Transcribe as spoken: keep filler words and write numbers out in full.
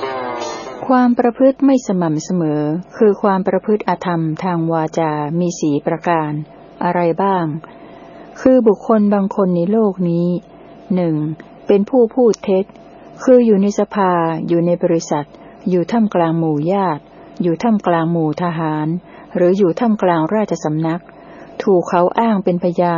ความประพฤติไม่สม่ำเสมอคือความประพฤติอธรรมทางวาจามีสี่ประการอะไรบ้างคือบุคคลบางคนในโลกนี้หนึ่งเป็นผู้พูดเท็จคืออยู่ในสภาอยู่ในบริษัทอยู่ท่ามกลางหมู่ญาติอยู่ท่ามกลางหมู่ทหารหรืออยู่ท่ามกลางราชสำนักถูกเขาอ้างเป็นพยาน